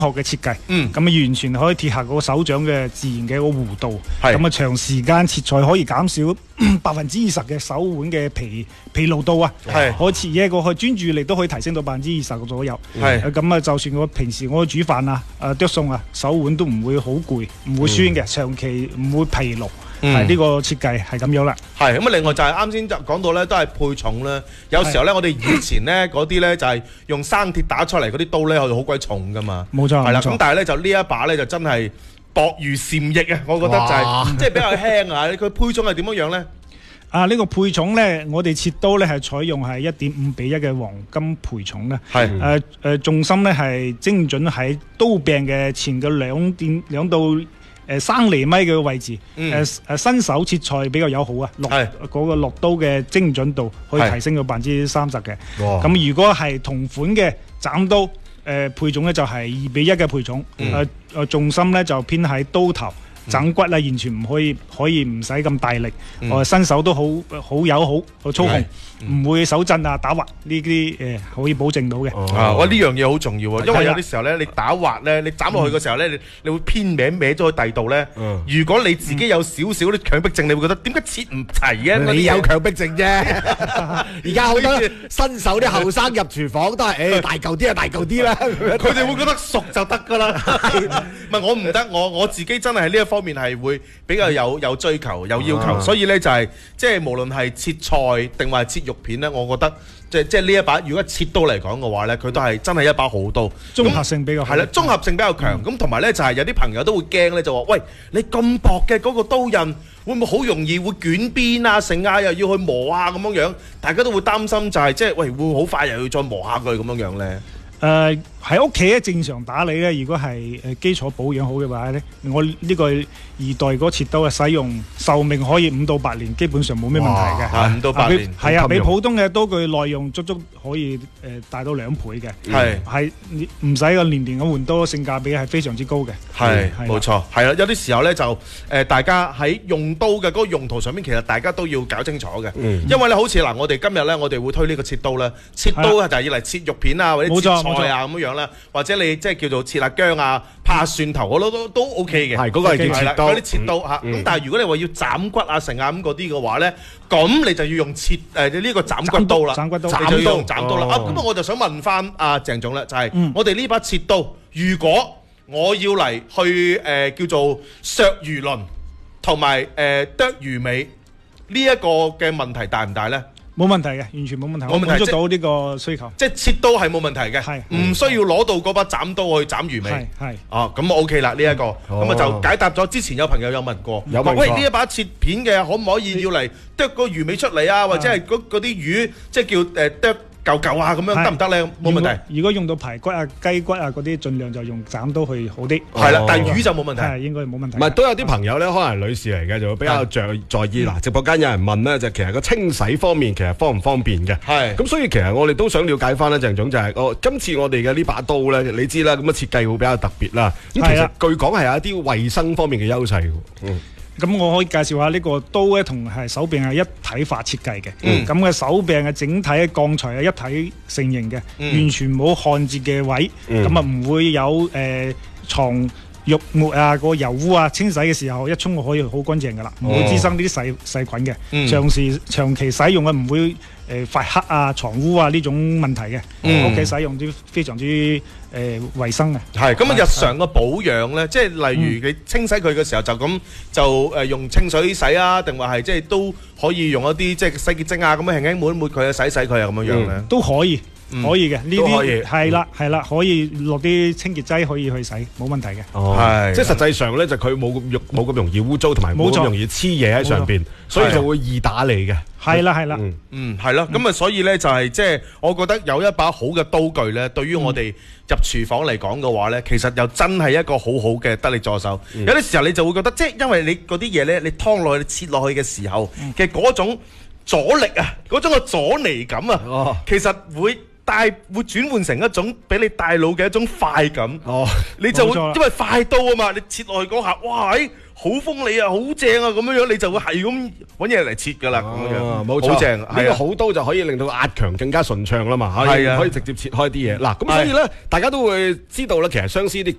學嘅設計，咁完全可以貼合嗰個手掌嘅自然嘅一個弧度，咁長時間切菜可以減少20%嘅手腕嘅疲勞度啊，可切嘢個專注力都可以提升到20%左右，咁就算我平時我煮飯啊、剁餸啊，手腕都唔會好攰，唔會酸嘅，長期唔會疲勞。呢個設計係咁樣啦。 咁啊，另外就係啱先就講到咧，都係配重啦。有時候咧，我哋以前咧嗰啲咧就係用生鐵打出嚟嗰啲刀咧，係好鬼重噶嘛。 冇錯， 係啦。咁但係咧就呢一把咧就真係薄如禪翼啊！我覺得就係即係比較輕啊。佢配重係點樣樣咧？ 呢個配重咧，我哋切刀咧係採用係1.5:1嘅黃金配重咧。重心咧係精準喺刀柄嘅前嘅2到3厘米嘅位置，新手切菜比較友好啊，嗰個落刀嘅精準度可以提升到30%嘅。咁如果係同款嘅斬刀，配重咧就係2:1嘅配重，重心咧就偏喺刀頭。斬骨啦，完全唔可以唔使咁大力，新手都好友好，好操控，唔會手震啊、打滑呢啲可以保證到嘅。 我呢樣嘢好重要啊，因為有啲時候咧，你打滑咧，你斬落去嘅時候咧，你會偏歪咗去第度咧。如果你自己有少少啲強迫症，你會覺得點解切唔齊嘅？ 你有強迫症啫。而家好多新手啲後生入廚房都係大嚿啲啊，大嚿啲啦。 佢哋會覺得熟就得㗎啦。唔係我唔得，我自己真係喺呢一方面係會比較有追求、有要求，所以咧就係即係無論係切菜定話切肉片咧，我覺得即係呢一把如果切刀嚟講嘅話咧，佢都係真係一把好刀， 綜合性比較好。 係啦，綜合性比較強。咁同埋咧就係有啲朋友都會驚咧，就話喂，你咁薄嘅嗰個刀刃會唔會好容易會捲邊啊、成啊，又要去磨啊咁樣，大家都會擔心就係即係喂會好快又要再磨下佢咁樣咧。 喺屋企咧正常打理咧，如果係基礎保養好嘅話咧，我呢個2代嗰切刀嘅使用壽命可以5到8年，基本上冇咩問題嘅。 5到8年係啊，比普通嘅刀具耐用足可以大到2倍嘅。係唔使個年嘅換刀，性價比係非常之高嘅。 係冇錯，係啦，有啲時候咧就大家喺用刀嘅嗰個用途上面，其實大家都要搞清楚嘅。因為咧好似嗱，我哋今日咧我哋會推呢個切刀咧，切刀就係要嚟切肉片啊或者切菜啊咁樣啦，或者你即係叫做切下薑啊、拍下蒜頭，我都 OK 嘅。 係嗰個係叫切刀， 嗰啲切刀嚇。咁但係如果你話要斬骨啊、成啊咁嗰啲嘅話咧，咁你就要用呢個斬骨刀啦。 斬刀啦。咁我就想問翻阿鄭總咧，就係我哋呢把切刀，如果我要嚟去叫做削魚鱗同埋剁魚尾呢一個嘅問題大唔大咧？ 冇問題嘅，完全冇問題，我滿足到呢個需求。 即係切刀係冇問題嘅，唔需要攞到嗰把斬刀去斬魚尾。咁 OK 啦，呢一個咁啊就解答咗。之前有朋友有問過，喂呢一把切片嘅可唔可以要嚟剁個魚尾出嚟啊？或者係嗰啲魚即係叫剁嚿嚿啊咁樣得唔得咧？冇問題。 如果用到排骨啊、雞骨啊嗰啲，盡量就用斬刀去好啲。 係啦，但係魚就冇問題。 係應該冇問題。 唔係都有啲朋友咧，可能係女士嚟嘅，就會比較在意。嗱，直播間有人問咧，就其實個清洗方面其實方唔方便嘅。係。咁所以其實我哋都想了解翻咧，鄭總就係今次我哋嘅呢把刀咧，你知啦，咁嘅設計會比較特別啦。咁其實據講係有一啲衞生方面嘅優勢嘅。 咁我可以介紹下呢個刀咧，同係手柄係一體化設計嘅。咁嘅手柄嘅整體嘅鋼材係一體成型嘅，完全冇焊接嘅位，咁啊唔會有藏肉末啊、個油污啊，清洗嘅時候一沖可以好乾淨噶啦，唔會滋生呢啲細菌嘅。長期使用嘅唔會發黑啊、藏污啊呢種問題嘅。屋企使用啲非常之衞生嘅。係咁啊，日常嘅保養咧，即係例如你清洗佢嘅時候就用清水洗啊，定話係即係都可以用一啲即係洗潔精啊咁樣輕輕抹一抹佢啊，洗佢啊咁樣樣咧，都可以。可以嘅，呢啲係啦，可以落啲清潔劑可以去洗，冇問題嘅。係，即係實際上咧就佢冇咁容易污糟，同埋冇咁容易黐嘢喺上邊，所以就會易打理嘅。係啦，係咯。咁啊，所以咧就係即係我覺得有一把好嘅刀具咧，對於我哋入廚房嚟講嘅話咧，其實又真係一個好好嘅得力助手。有啲時候你就會覺得，即係因為你嗰啲嘢咧，你劏落去、切落去嘅時候嘅嗰種阻力啊，嗰種嘅阻尼感啊，其實會轉換成一種俾你大腦嘅一種快感，你就會因為快刀啊嘛，你切落去嗰下，哇！好好鋒利啊，好正啊咁樣樣，你就會係咁揾嘢嚟切㗎啦，咁樣冇錯， 好正。 呢個好刀就可以令到壓強更加順暢啦嘛，可以直接切開啲嘢。嗱，咁所以咧，大家都會知道咧，其實相思啲